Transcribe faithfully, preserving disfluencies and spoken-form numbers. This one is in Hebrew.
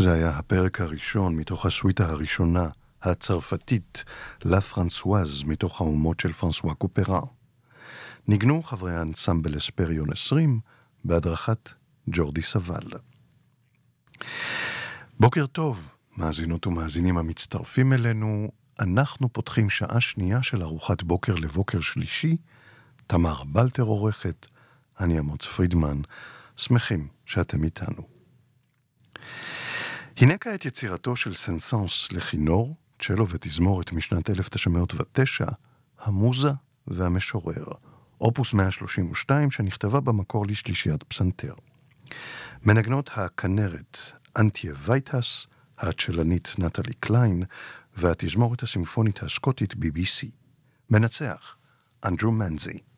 זה היה הפרק הראשון מתוך הסוויטה הראשונה, הצרפתית, לה פרנסואז, מתוך האומות של פרנסואה קופרה. ניגנו חברי האנסמבל אספריון עשרים, בהדרכת ג'ורדי סבל. בוקר טוב, מאזינות ומאזינים המצטרפים אלינו. אנחנו פותחים שעה שנייה של ארוחת בוקר לבוקר שלישי. תמר בלטר עורכת, אני אמוץ פרידמן, שמחים שאתם איתנו. הנה כעת יצירתו של סנסנס לכינור, צ'לו ותזמורת משנת אלף תשע מאות ותשע, המוזה והמשורר, אופוס מאה שלושים ושתיים שנכתבה במקור לשלישיית פסנתר. מנגנות הכנרת אנטיה וייטהס, הצ'לנית נטלי קליין, והתזמורת הסימפונית הסקוטית בי בי סי. מנצח אנדרו מנזי.